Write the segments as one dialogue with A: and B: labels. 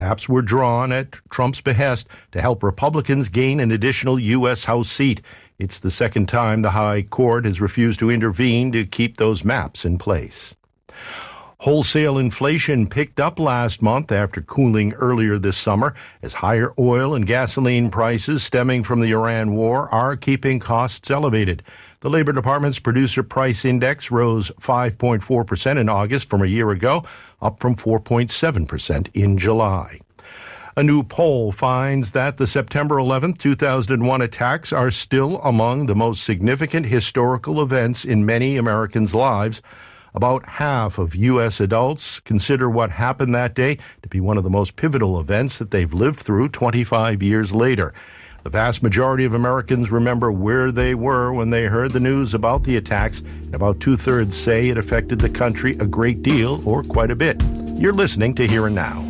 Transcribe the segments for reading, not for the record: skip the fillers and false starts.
A: Maps were drawn at Trump's behest to help Republicans gain an additional U.S. House seat. It's the second time the High Court has refused to intervene to keep those maps in place. Wholesale inflation picked up last month after cooling earlier this summer as higher oil and gasoline prices stemming from the Iran war are keeping costs elevated. The Labor Department's Producer Price Index rose 5.4% in August from a year ago, up from 4.7% in July. A new poll finds that the September 11, 2001 attacks are still among the most significant historical events in many Americans' lives. About half of U.S. adults consider what happened that day to be one of the most pivotal events that they've lived through 25 years later. The vast majority of Americans remember where they were when they heard the news about the attacks, and about two-thirds say it affected the country a great deal or quite a bit. You're listening to Here and Now.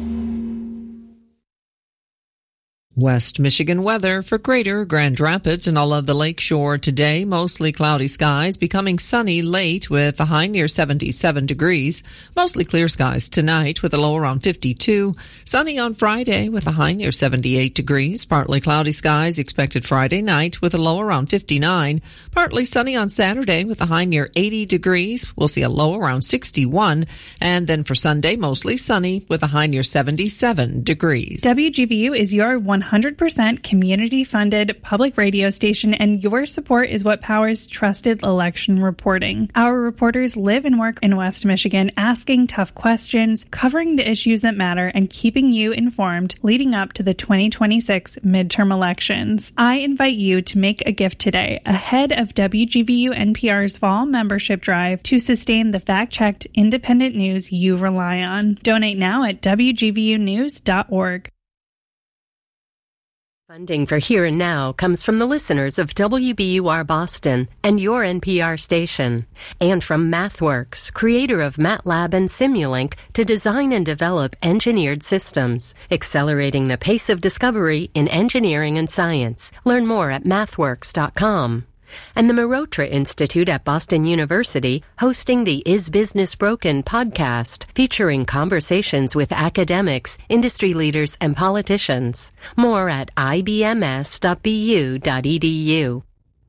B: West Michigan weather for Greater Grand Rapids and all of the lakeshore today. Mostly cloudy skies, becoming sunny late with a high near 77 degrees. Mostly clear skies tonight with a low around 52. Sunny on Friday with a high near 78 degrees. Partly cloudy skies expected Friday night with a low around 59. Partly sunny on Saturday with a high near 80 degrees. We'll see a low around 61. And then for Sunday, mostly sunny with a high near 77 degrees.
C: WGVU is your 100% community-funded public radio station, and your support is what powers trusted election reporting. Our reporters live and work in West Michigan, asking tough questions, covering the issues that matter, and keeping you informed leading up to the 2026 midterm elections. I invite you to make a gift today ahead of WGVU NPR's fall membership drive to sustain the fact-checked, independent news you rely on. Donate now at WGVUnews.org.
D: Funding for Here and Now comes from the listeners of WBUR Boston and your NPR station, and from MathWorks, creator of MATLAB and Simulink, to design and develop engineered systems, accelerating the pace of discovery in engineering and science. Learn more at mathworks.com. And the Marotra Institute at Boston University, hosting the Is Business Broken podcast, featuring conversations with academics, industry leaders, and politicians. More at ibms.bu.edu.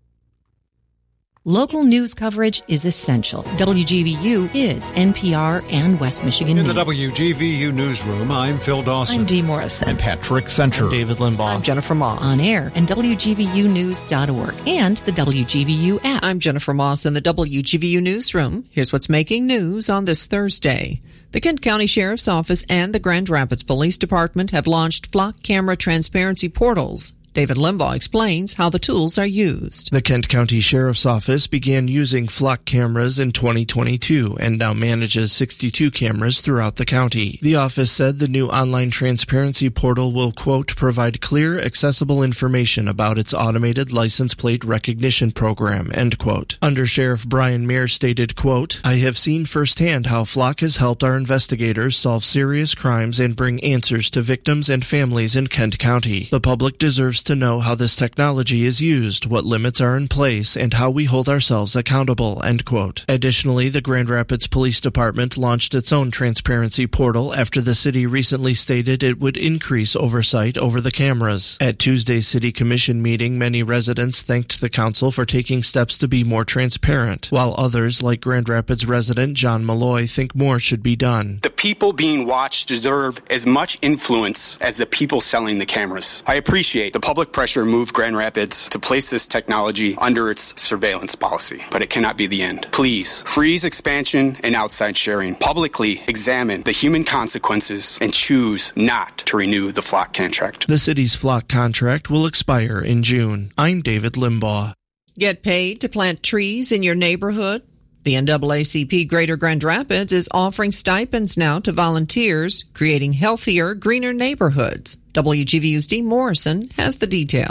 E: Local news coverage is essential. WGVU is NPR and West Michigan News.
F: In the WGVU newsroom, I'm Phil Dawson.
E: I'm Dee Morrison.
F: I'm Patrick Centre.
G: I'm David Limbaugh.
B: I'm Jennifer Moss.
E: On air and WGVUnews.org and the WGVU app.
B: I'm Jennifer Moss in the WGVU newsroom. Here's what's making news on this Thursday. The Kent County Sheriff's Office and the Grand Rapids Police Department have launched flock camera transparency portals. David Limbaugh explains how the tools are used.
H: The Kent County Sheriff's Office began using flock cameras in 2022 and now manages 62 cameras throughout the county. The office said the new online transparency portal will, quote, provide clear, accessible information about its automated license plate recognition program, end quote. Under Sheriff Brian Mayer stated, quote, I have seen firsthand how Flock has helped our investigators solve serious crimes and bring answers to victims and families in Kent County. The public deserves to know how this technology is used, what limits are in place, and how we hold ourselves accountable, end quote. Additionally, the Grand Rapids Police Department launched its own transparency portal after the city recently stated it would increase oversight over the cameras. At Tuesday's City Commission meeting, many residents thanked the council for taking steps to be more transparent, while others, like Grand Rapids resident John Malloy, think more should be done.
I: The people being watched deserve as much influence as the people selling the cameras. I appreciate the public pressure moved Grand Rapids to place this technology under its surveillance policy, but it cannot be the end. Please, freeze expansion and outside sharing. Publicly examine the human consequences and choose not to renew the Flock contract.
H: The city's Flock contract will expire in June. I'm David Limbaugh.
B: Get paid to plant trees in your neighborhood? The NAACP Greater Grand Rapids is offering stipends now to volunteers, creating healthier, greener neighborhoods. WGVU's Dee Morrison has the details.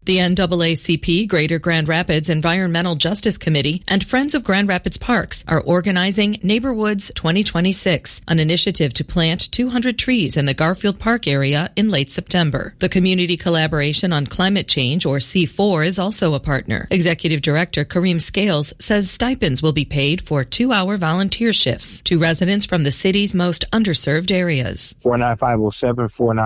G: The NAACP Greater Grand Rapids Environmental Justice Committee and Friends of Grand Rapids Parks are organizing Neighborwoods 2026, an initiative to plant 200 trees in the Garfield Park area in late September. The Community Collaboration on Climate Change, or C4, is also a partner. Executive Director Kareem Scales says stipends will be paid for 2-hour volunteer shifts to residents from the city's most underserved areas.
J: 49507,